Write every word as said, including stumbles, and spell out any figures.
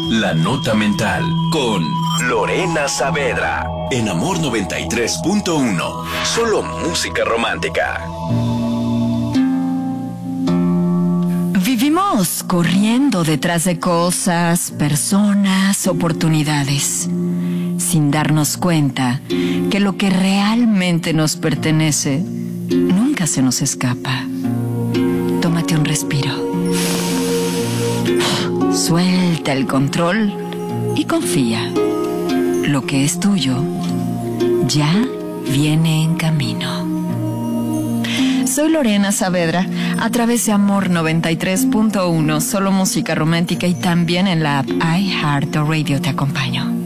La Nota Mental con Lorena Saavedra en Amor noventa y tres punto uno. Solo música romántica. Vivimos corriendo detrás de cosas, personas, oportunidades, sin darnos cuenta que lo que realmente nos pertenece nunca se nos escapa. Tómate un respiro. Suelta el control y confía. Lo que es tuyo ya viene en camino. Soy Lorena Saavedra, a través de Amor noventa y tres punto uno, solo música romántica, y también en la app iHeartRadio te acompaño.